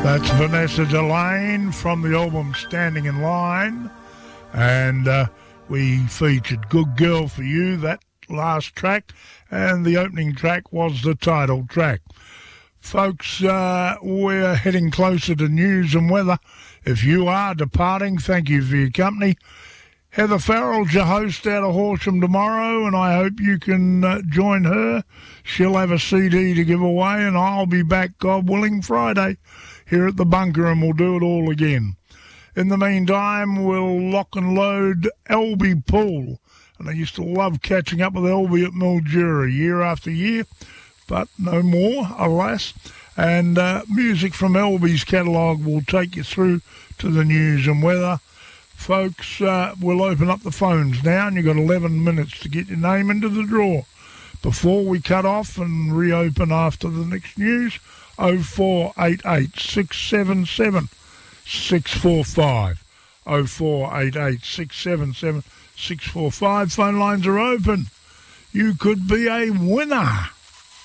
That's Vanessa Delane from the album Standing in Line, and we featured Good Girl for You, that last track, and the opening track was the title track. Folks, we're heading closer to news and weather. If you are departing, thank you for your company. Heather Farrell's your host out of Horsham tomorrow, and I hope you can join her. She'll have a CD to give away, and I'll be back, God willing, Friday here at the bunker, and we'll do it all again. In the meantime, we'll lock and load Elby Pool. And I used to love catching up with Elby at Mildura year after year, but no more, alas. And music from Elby's catalogue will take you through to the news and weather. Folks, we'll open up the phones now, and you've got 11 minutes to get your name into the draw. Before we cut off and reopen after the next news, 0488 677 645. 0488 677 645. Phone lines are open. You could be a winner.